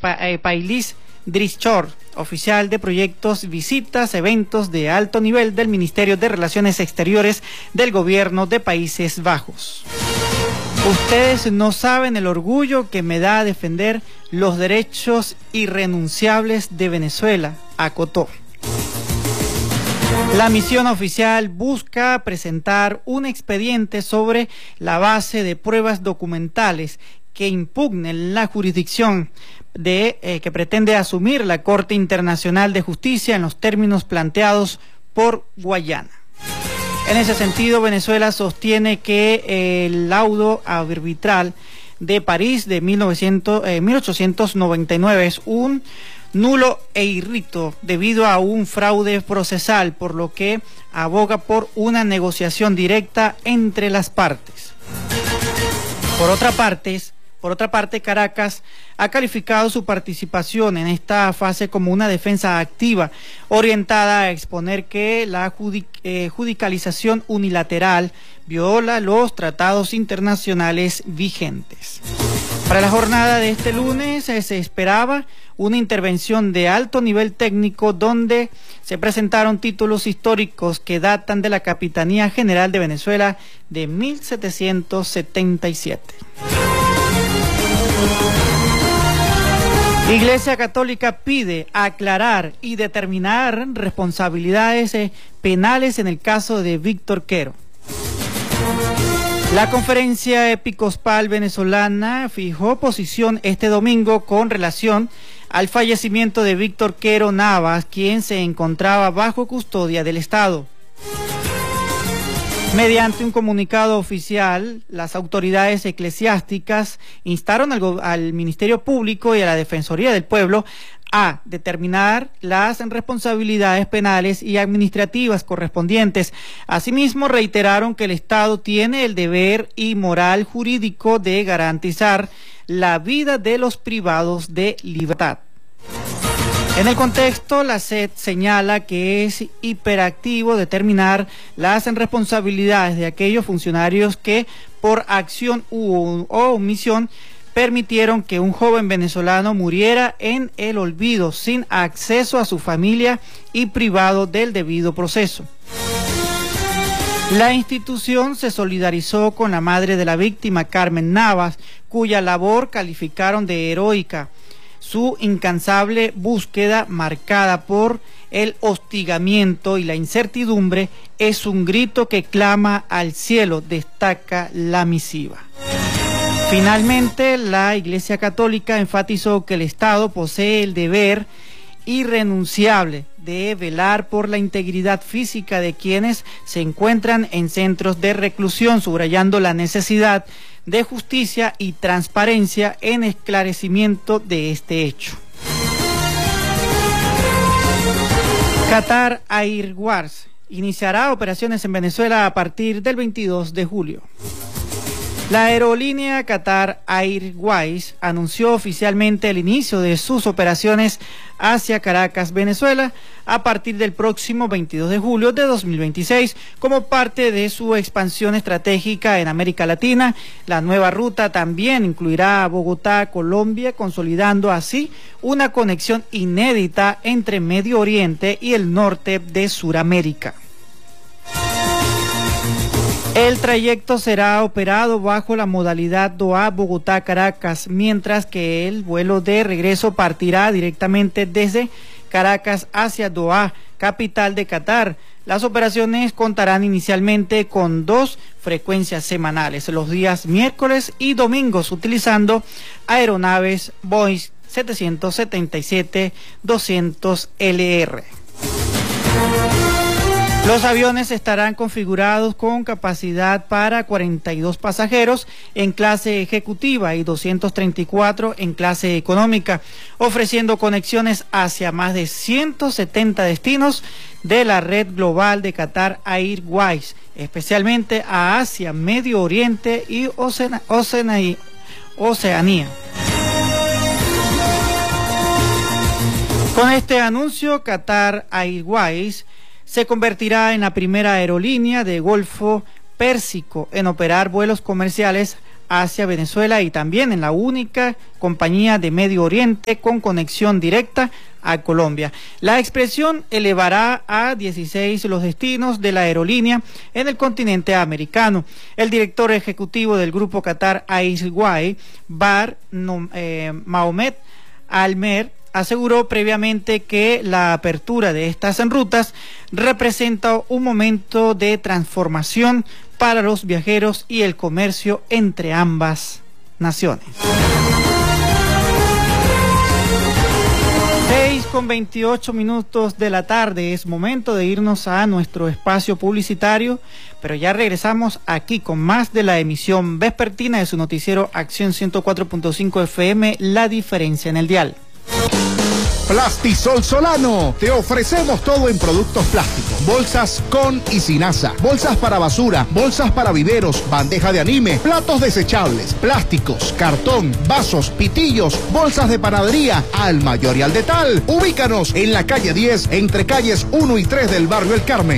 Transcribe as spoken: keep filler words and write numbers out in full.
pa eh, Pailis Drischor, oficial de proyectos, visitas, eventos de alto nivel del Ministerio de Relaciones Exteriores del Gobierno de Países Bajos. Ustedes no saben el orgullo que me da defender los derechos irrenunciables de Venezuela, acotó. La misión oficial busca presentar un expediente sobre la base de pruebas documentales que impugnen la jurisdicción de eh, que pretende asumir la Corte Internacional de Justicia en los términos planteados por Guyana. En ese sentido, Venezuela sostiene que el laudo arbitral de París de mil ochocientos noventa y nueve es un nulo e irrito debido a un fraude procesal, por lo que aboga por una negociación directa entre las partes. Por otra parte, Por otra parte, Caracas ha calificado su participación en esta fase como una defensa activa, orientada a exponer que la judic eh, judicialización unilateral viola los tratados internacionales vigentes. Para la jornada de este lunes eh, se esperaba una intervención de alto nivel técnico donde se presentaron títulos históricos que datan de la Capitanía General de Venezuela de mil setecientos setenta y siete. Iglesia Católica pide aclarar y determinar responsabilidades penales en el caso de Víctor Quero. La Conferencia Episcopal Venezolana fijó posición este domingo con relación al fallecimiento de Víctor Quero Navas, quien se encontraba bajo custodia del Estado. Mediante un comunicado oficial, las autoridades eclesiásticas instaron al, al Ministerio Público y a la Defensoría del Pueblo a determinar las responsabilidades penales y administrativas correspondientes. Asimismo, reiteraron que el Estado tiene el deber y moral jurídico de garantizar la vida de los privados de libertad. En el contexto, la S E D señala que es hiperactivo determinar las responsabilidades de aquellos funcionarios que, por acción u, o omisión, permitieron que un joven venezolano muriera en el olvido, sin acceso a su familia y privado del debido proceso. La institución se solidarizó con la madre de la víctima, Carmen Navas, cuya labor calificaron de heroica. Su incansable búsqueda, marcada por el hostigamiento y la incertidumbre, es un grito que clama al cielo, destaca la misiva. Finalmente, la Iglesia Católica enfatizó que el Estado posee el deber irrenunciable de velar por la integridad física de quienes se encuentran en centros de reclusión, subrayando la necesidad de justicia y transparencia en esclarecimiento de este hecho. Qatar Airways iniciará operaciones en Venezuela a partir del veintidós de julio. La aerolínea Qatar Airways anunció oficialmente el inicio de sus operaciones hacia Caracas, Venezuela, a partir del próximo veintidós de julio de dos mil veintiséis, como parte de su expansión estratégica en América Latina. La nueva ruta también incluirá a Bogotá, Colombia, consolidando así una conexión inédita entre Medio Oriente y el norte de Sudamérica. El trayecto será operado bajo la modalidad Doha-Bogotá-Caracas, mientras que el vuelo de regreso partirá directamente desde Caracas hacia Doha, capital de Qatar. Las operaciones contarán inicialmente con dos frecuencias semanales, los días miércoles y domingos, utilizando aeronaves Boeing setecientos setenta y siete doscientos L R. Los aviones estarán configurados con capacidad para cuarenta y dos pasajeros en clase ejecutiva y doscientos treinta y cuatro en clase económica, ofreciendo conexiones hacia más de ciento setenta destinos de la red global de Qatar Airways, especialmente a Asia, Medio Oriente y Oceanía. Oceanía. Con este anuncio, Qatar Airways se convertirá en la primera aerolínea de Golfo Pérsico en operar vuelos comerciales hacia Venezuela y también en la única compañía de Medio Oriente con conexión directa a Colombia. La expresión elevará a dieciséis los destinos de la aerolínea en el continente americano. El director ejecutivo del grupo Qatar Airways, Bar eh, Mohamed Al-Mer, aseguró previamente que la apertura de estas rutas representa un momento de transformación para los viajeros y el comercio entre ambas naciones. seis con veintiocho minutos de la tarde, es momento de irnos a nuestro espacio publicitario, pero ya regresamos aquí con más de la emisión vespertina de su noticiero Acción ciento cuatro punto cinco F M, La Diferencia en el Dial. Plastisol Solano. Te ofrecemos todo en productos plásticos. Bolsas con y sin asa. Bolsas para basura. Bolsas para viveros. Bandeja de anime. Platos desechables. Plásticos. Cartón. Vasos. Pitillos. Bolsas de panadería. Al mayor y al detal. Ubícanos en la calle diez, entre calles uno y tres del barrio El Carmen.